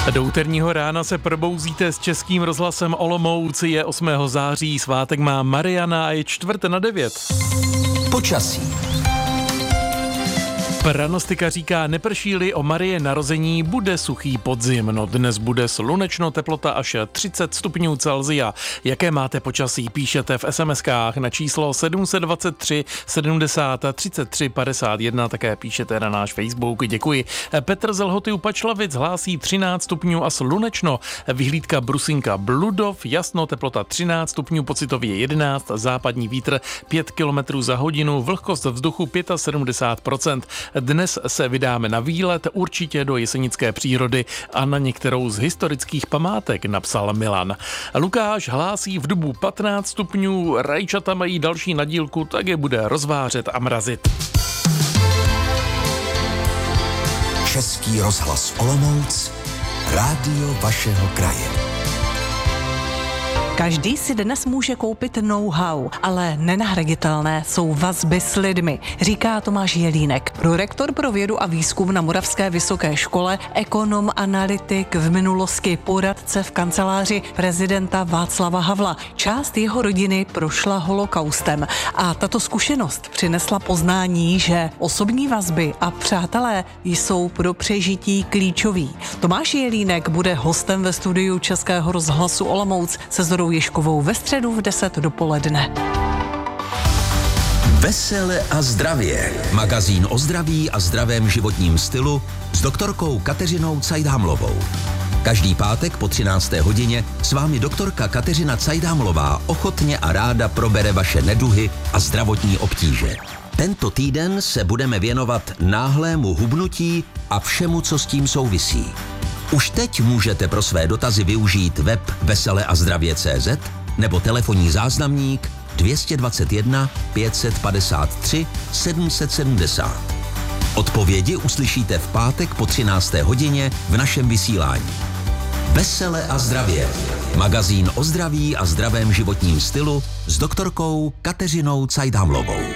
Do úterního rána se probouzíte s Českým rozhlasem Olomouc. Je 8. září, svátek má Mariana a je 8:45. Počasí. Pranostika říká, neprší-li o Marie narození, bude suchý podzim. No dnes bude slunečno, teplota až 30 stupňů Celsia. Jaké máte počasí? Píšete v SMS-kách na číslo 723 70 33 51, také píšete na náš Facebook. Děkuji. Petr z Lhoty u Pačlavic hlásí 13 stupňů a slunečno. Vyhlídka Brusinka Bludov, jasno, teplota 13 stupňů, pocitově 11, západní vítr 5 km za hodinu, vlhkost vzduchu 75%. Dnes se vydáme na výlet, určitě do jesenické přírody a na některou z historických památek, napsal Milan. Lukáš hlásí v Dubu 15 stupňů, rajčata mají další nadílku, tak je bude rozvářet a mrazit. Český rozhlas Olomouc, rádio vašeho kraje. Každý si dnes může koupit know-how, ale nenahraditelné jsou vazby s lidmi, říká Tomáš Jelínek, prorektor pro vědu a výzkum na Moravské vysoké škole, ekonom, analytik, v minulosti poradce v kanceláři prezidenta Václava Havla. Část jeho rodiny prošla holokaustem a tato zkušenost přinesla poznání, že osobní vazby a přátelé jsou pro přežití klíčoví. Tomáš Jelínek bude hostem ve studiu Českého rozhlasu Olomouc se Zorou Ježkovou ve středu v 10 dopoledne. Vesele a zdravě. Magazín o zdraví a zdravém životním stylu s doktorkou Kateřinou Cajdhamlovou. Každý pátek po 13. hodině s vámi doktorka Kateřina Cajdhamlová ochotně a ráda probere vaše neduhy a zdravotní obtíže. Tento týden se budeme věnovat náhlému hubnutí a všemu, co s tím souvisí. Už teď můžete pro své dotazy využít web veseleazdravě.cz nebo telefonní záznamník 221 553 770. Odpovědi uslyšíte v pátek po 13. hodině v našem vysílání. Vesele a zdravě. Magazín o zdraví a zdravém životním stylu s doktorkou Kateřinou Cajdhamlovou.